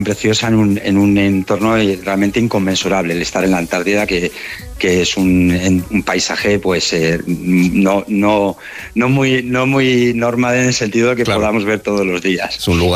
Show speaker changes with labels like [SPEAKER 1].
[SPEAKER 1] preciosa en un entorno realmente inconmensurable. El estar en la Antártida, que es un paisaje pues no muy normal en el sentido de que podamos ver todos los días.
[SPEAKER 2] Es un lugar